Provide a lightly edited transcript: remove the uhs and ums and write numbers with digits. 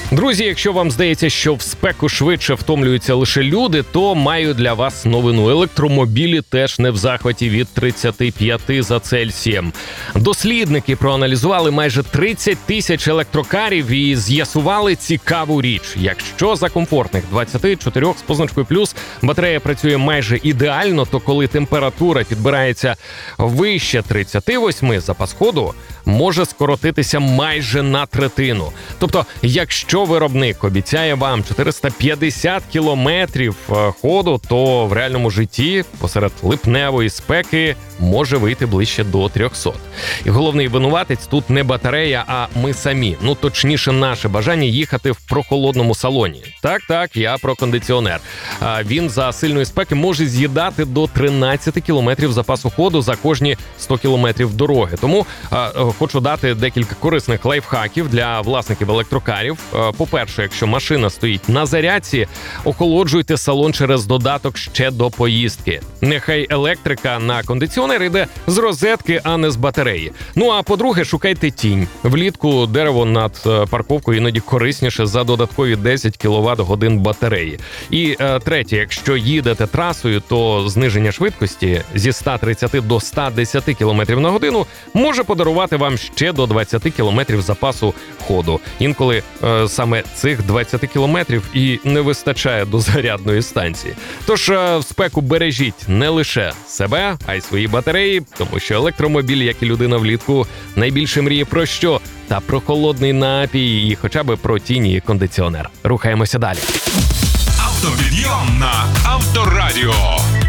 Друзі, якщо вам здається, що в спеку швидше втомлюються лише люди, то маю для вас новину. Електромобілі теж не в захваті від 35 за Цельсієм. Дослідники проаналізували майже 30 тисяч електрокарів і з'ясували цікаву річ. Якщо за комфортних 24 з позначкою плюс батарея працює майже ідеально, то коли температура підбирається вище 38, запас ходу може скоротитися майже на третину. Тобто, якщо виробник обіцяє вам 450 кілометрів ходу, то в реальному житті посеред липневої спеки може вийти ближче до 300. І головний винуватець тут не батарея, а ми самі. Ну, точніше, наше бажання їхати в прохолодному салоні. Так, я про кондиціонер. Він за сильної спеки може з'їдати до 13 кілометрів запасу ходу за кожні 100 кілометрів дороги. Тому хочу дати декілька корисних лайфхаків для власників електрокарів. По-перше, якщо машина стоїть на зарядці, охолоджуйте салон через додаток ще до поїздки. Нехай електрика на кондиціонер йде з розетки, а не з батареї. Ну а по-друге, шукайте тінь. Влітку дерево над парковкою іноді корисніше за додаткові 10 кВт-годин батареї. І третє, якщо їдете трасою, то зниження швидкості зі 130 до 110 км на годину може подарувати вам ще до 20 км запасу ходу. Інколи саме цих 20 кілометрів і не вистачає до зарядної станції. Тож в спеку бережіть не лише себе, а й свої батареї, тому що електромобіль, як і людина влітку, найбільше мріє про що? Та про холодний напій і хоча б про тіні і кондиціонер. Рухаємося далі. Автопідйом на Авторадіо.